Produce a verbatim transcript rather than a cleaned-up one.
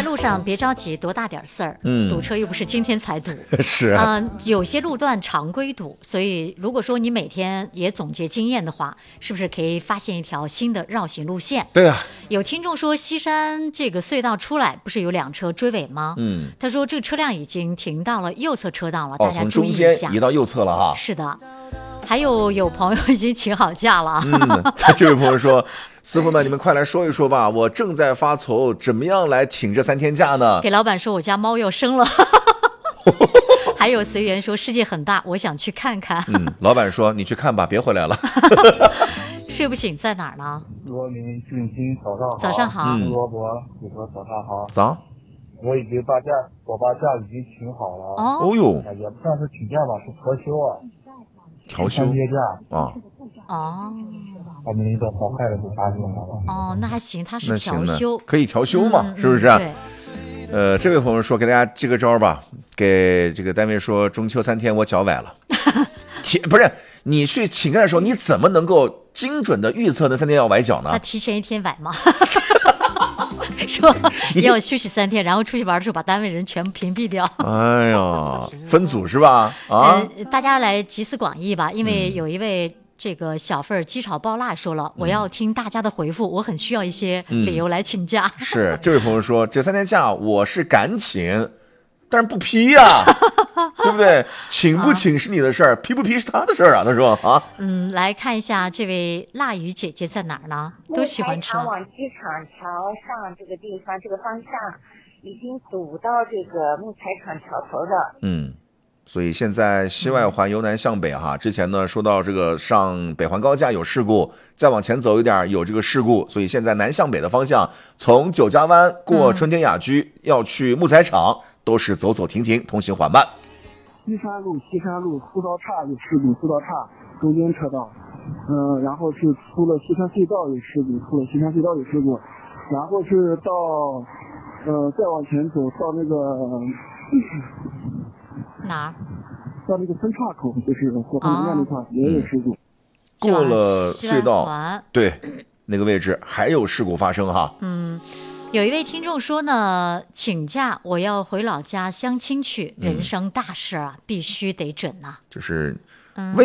在路上别着急，多大点事儿。嗯，堵车又不是今天才堵。 是啊、 呃，有些路段常规堵，所以如果说你每天也总结经验的话，是不是可以发现一条新的绕行路线？ 对啊， 有听众说西山这个隧道出来不是有两车追尾吗？嗯，他说这个车辆已经停到了右侧车道了， 哦， 大家注意一下。 从中间移到右侧了哈。 是的。还有有朋友已经请好假了。 嗯，这位朋友说：“师傅们，你们快来说一说吧，我正在发愁，怎么样来请这三天假呢？” 给老板说我家猫要生了。还有随缘说世界很大，我想去看看。 嗯，老板说你去看吧，别回来了。 睡不醒在哪儿呢？ 罗明俊金早上好。 早上好。 胡萝卜你说早上好。 早。 我已经把假，我把假已经请好了。 哦。 哦呦。 也不算是请假吧，是调休啊。 调休假啊。 哦。 他们那个好害的就发现了。 哦，那还行，他是调休， 可以调休嘛， 嗯、 是不是？ 对。 呃，这位朋友说给大家支个招吧，给这个单位说中秋三天我脚崴了。不是你去请假的时候，你怎么能够精准的预测那三天要崴脚呢？ 那提前一天崴吗？说要休息三天，然后出去玩的时候把单位人全部屏蔽掉。 哎呀，分组是吧？啊、 呃，大家来集思广益吧，因为有一位这个小份鸡炒爆辣说了、嗯，我要听大家的回复，我很需要一些理由来请假。 嗯、是这位朋友说，这三天假我是敢请，但是不批呀、啊，对不对？请不请是你的事儿、啊，批不批是他的事儿啊。他说啊， 嗯，来看一下这位腊鱼姐姐在哪儿呢？都喜欢吃。 往机场桥上这个地方，这个方向已经堵到这个木材厂桥头了。 嗯。所以现在西外环由南向北哈，之前呢说到这个上北环高架有事故，再往前走一点有这个事故，所以现在南向北的方向，从九家湾过春天雅居、嗯、要去木材厂，都是走走停停，通行缓慢。 西山路西山路速道岔有事故，速道岔中间车道，嗯、呃，然后是出了西山隧道有事故，出了西山隧道有事故，然后是到呃再往前走到那个。 哪儿？ 到那个分岔口，就是过他们那块、哦、也有事故、 嗯。过了隧道，对，那个位置还有事故发生哈。 嗯，有一位听众说呢，请假我要回老家相亲去，嗯、人生大事啊，必须得准呐、啊。 就是。 嗯